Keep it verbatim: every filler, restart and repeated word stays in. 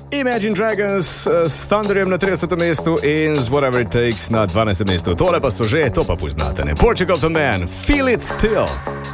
Imagine Dragons uh, s Thunderjem na tridesetem mestu in z Whatever It Takes na dvanajstem mestu. Tole pa so že, to pa poznate, ne? Portugal the Man, Feel It Still.